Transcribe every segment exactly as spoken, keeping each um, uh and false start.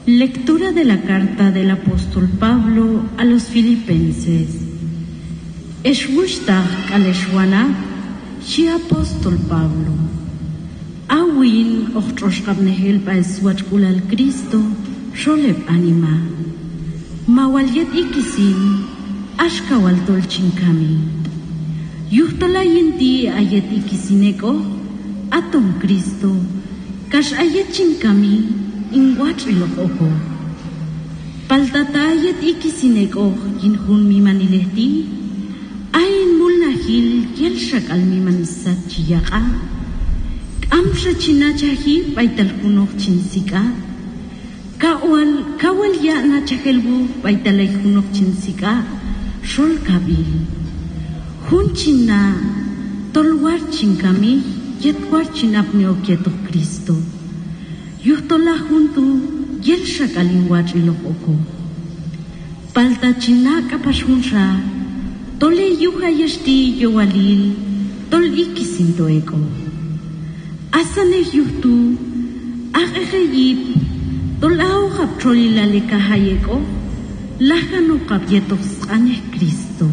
Lectura de la carta del apóstol Pablo a los filipenses. Eshwushtach kaleshwana, shi apóstol Pablo. Awin ochtroshkabnehel paeswachkul al Cristo, sholeb anima. Mawalyet ikisin, ashkawaltol chinkami. Yuhtola yinti ayet ikisineko, atom Cristo, kash ayet chinkami. Inguach ilokoko. Paltatayet ikisineko yinhun mi manilehti. Ayin mulnahil yelshak al mi manisat chiyaka. Amsha chinachahi baitalkunok chinsika. Kawal kawal ya na chakelbu baitalaikunok chinsika. Shol kabil. Hun china tolwar chinkami yetwar chinapneo quieto Cristo. Yuhtola junto yel shakalingwach ilokoko. Palta chinaka pashunra, tole yuha yesti yowalil, tol ikisinto eko. Asane yuhtu, ajejeyip, tol auhap trolila lekahayeko, lajano kapyetos ane Cristo.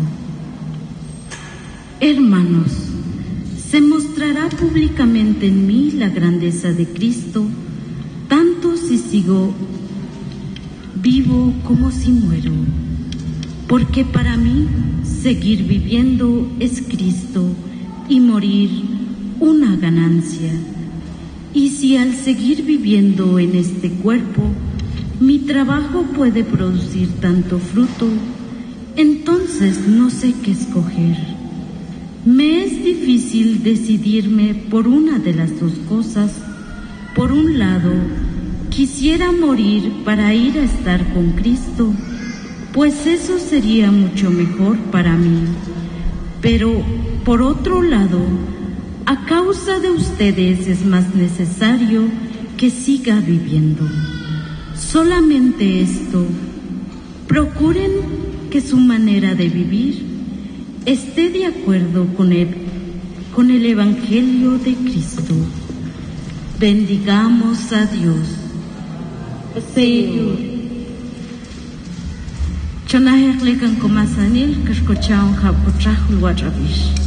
Hermanos, se mostrará públicamente en mí la grandeza de Cristo, tanto si sigo vivo como si muero, porque para mí seguir viviendo es Cristo y morir una ganancia. Y si al seguir viviendo en este cuerpo mi trabajo puede producir tanto fruto, entonces no sé qué escoger. Me es difícil decidirme por una de las dos cosas. Por un lado, quisiera morir para ir a estar con Cristo, pues eso sería mucho mejor para mí. Pero, por otro lado, a causa de ustedes es más necesario que siga viviendo. Solamente esto, procuren que su manera de vivir esté de acuerdo con el, con el Evangelio de Cristo. Bendigamos a Dios. Señor. Chonahek lekan komasanil, kashkochaon hapotrahul watrabish.